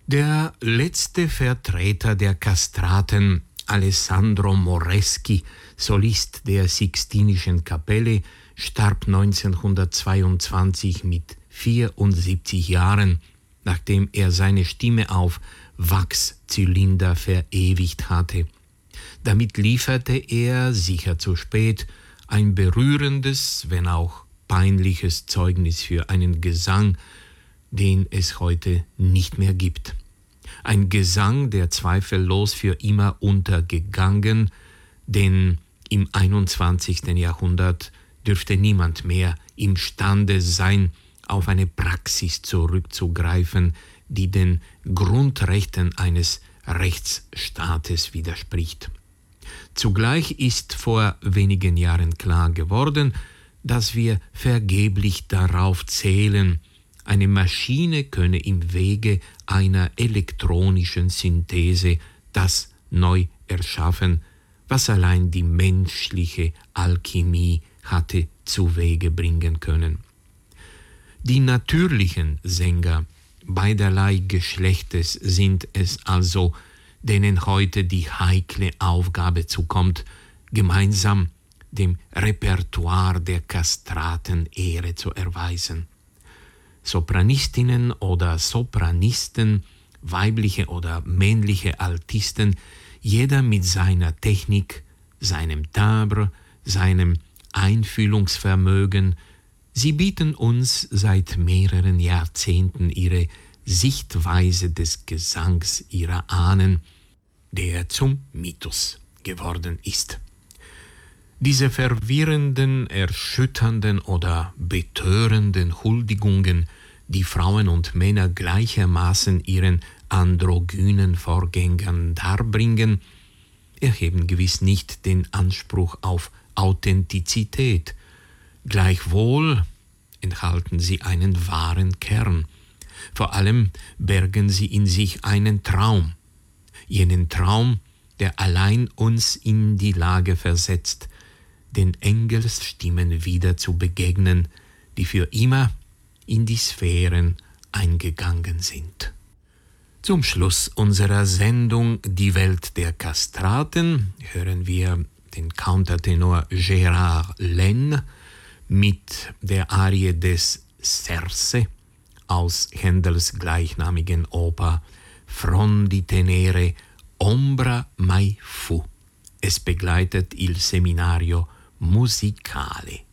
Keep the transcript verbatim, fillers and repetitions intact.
Der letzte Vertreter der Kastraten, Alessandro Moreschi, Solist der Sixtinischen Kapelle, starb neunzehnhundertzweiundzwanzig mit vierundsiebzig Jahren, nachdem er seine Stimme auf Wachszylinder verewigt hatte. Damit lieferte er, sicher zu spät, ein berührendes, wenn auch peinliches Zeugnis für einen Gesang, den es heute nicht mehr gibt. Ein Gesang, der zweifellos für immer untergegangen, denn im einundzwanzigsten Jahrhundert dürfte niemand mehr imstande sein, auf eine Praxis zurückzugreifen, die den Grundrechten eines Rechtsstaates widerspricht. Zugleich ist vor wenigen Jahren klar geworden, dass wir vergeblich darauf zählen, eine Maschine könne im Wege einer elektronischen Synthese das neu erschaffen, was allein die menschliche Alchemie hatte zuwege bringen können. Die natürlichen Sänger beiderlei Geschlechtes sind es also, denen heute die heikle Aufgabe zukommt, gemeinsam dem Repertoire der Kastraten Ehre zu erweisen. Sopranistinnen oder Sopranisten, weibliche oder männliche Altisten, jeder mit seiner Technik, seinem Timbre, seinem Einfühlungsvermögen, sie bieten uns seit mehreren Jahrzehnten ihre Sichtweise des Gesangs ihrer Ahnen, der zum Mythos geworden ist. Diese verwirrenden, erschütternden oder betörenden Huldigungen, die Frauen und Männer gleichermaßen ihren androgynen Vorgängern darbringen, erheben gewiss nicht den Anspruch auf Authentizität. Gleichwohl enthalten sie einen wahren Kern. Vor allem bergen sie in sich einen Traum, jenen Traum, der allein uns in die Lage versetzt, den Engelsstimmen wieder zu begegnen, die für immer in die Sphären eingegangen sind. Zum Schluss unserer Sendung Die Welt der Kastraten hören wir den Countertenor Gérard Laine mit der Arie des Serse aus Händels gleichnamigen Oper From di tenere ombra mai fu. Es begleitet il Seminario Musicale.